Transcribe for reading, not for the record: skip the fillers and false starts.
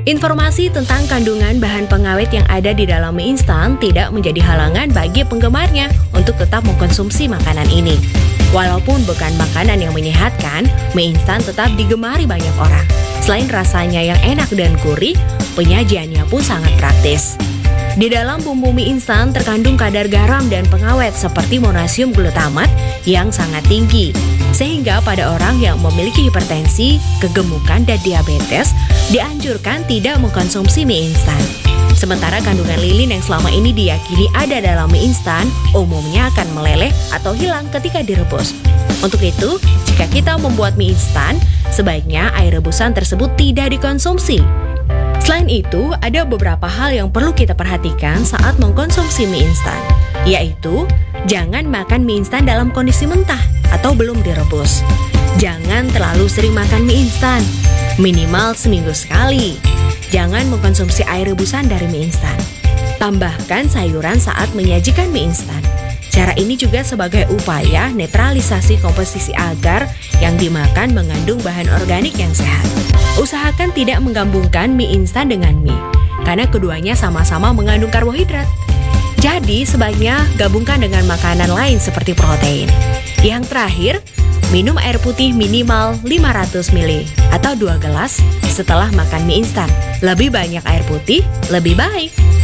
Informasi tentang kandungan bahan pengawet yang ada di dalam mie instan tidak menjadi halangan bagi penggemarnya untuk tetap mengkonsumsi makanan ini. Walaupun bukan makanan yang menyehatkan, mie instan tetap digemari banyak orang. Selain rasanya yang enak dan gurih, penyajiannya pun sangat praktis. Di dalam bumbu mie instan terkandung kadar garam dan pengawet seperti monasium glutamat yang sangat tinggi. Sehingga pada orang yang memiliki hipertensi, kegemukan, dan diabetes, dianjurkan tidak mengkonsumsi mie instan. Sementara kandungan lilin yang selama ini diyakini ada dalam mie instan, umumnya akan meleleh atau hilang ketika direbus. Untuk itu, jika kita membuat mie instan, sebaiknya air rebusan tersebut tidak dikonsumsi. Selain itu, ada beberapa hal yang perlu kita perhatikan saat mengkonsumsi mie instan, yaitu jangan makan mie instan dalam kondisi mentah atau belum direbus. Jangan terlalu sering makan mie instan, minimal seminggu sekali. Jangan mengkonsumsi air rebusan dari mie instan. Tambahkan sayuran saat menyajikan mie instan. Cara ini juga sebagai upaya netralisasi komposisi agar yang dimakan mengandung bahan organik yang sehat. Usahakan tidak menggabungkan mie instan dengan mie, karena keduanya sama-sama mengandung karbohidrat. Jadi sebaiknya gabungkan dengan makanan lain seperti protein. Yang terakhir, minum air putih minimal 500 ml atau 2 gelas setelah makan mie instan. Lebih banyak air putih, lebih baik.